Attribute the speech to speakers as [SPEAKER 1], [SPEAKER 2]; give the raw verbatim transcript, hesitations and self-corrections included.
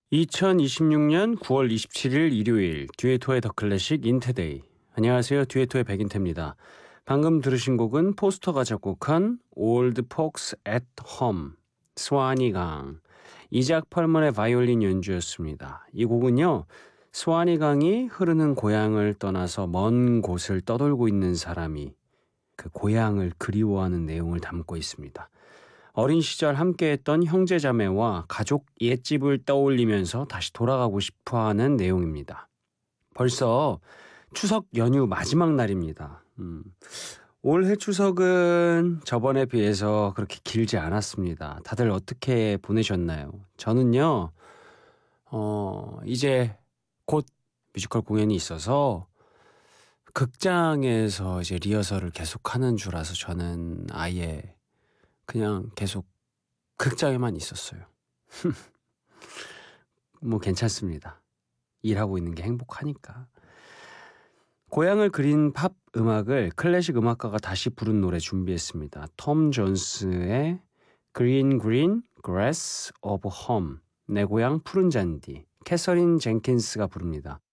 [SPEAKER 1] 이천이십육 년 구월 이십칠일 일요일 듀에토의 더 클래식 인테데이. 안녕하세요. 듀에토의 백인태입니다. 방금 들으신 곡은 포스터가 작곡한 Old Folks at Home, 스와니강, 이작 펄먼의 바이올린 연주였습니다. 이 곡은요, 스와니강이 흐르는 고향을 떠나서 먼 곳을 떠돌고 있는 사람이 그 고향을 그리워하는 내용을 담고 있습니다. 어린 시절 함께했던 형제자매와 가족 옛집을 떠올리면서 다시 돌아가고 싶어하는 내용입니다. 벌써 추석 연휴 마지막 날입니다. 음, 올해 추석은 저번에 비해서 그렇게 길지 않았습니다. 다들 어떻게 보내셨나요? 저는요, 어, 이제 곧 뮤지컬 공연이 있어서 극장에서 이제 리허설을 계속하는 주라서 저는 아예 그냥 계속 극장에만 있었어요. 뭐 괜찮습니다. 일하고 있는 게 행복하니까. 고향을 그린 팝 음악을 클래식 음악가가 다시 부른 노래 준비했습니다. 톰 존스의 Green Green Grass of Home, 내 고향 푸른 잔디, 캐서린 젠킨스가 부릅니다.